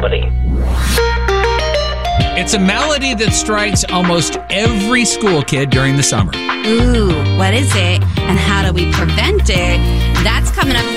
comedy. It's a malady that strikes almost every school kid during the summer. Ooh, what is it? And how do we prevent it? That's coming up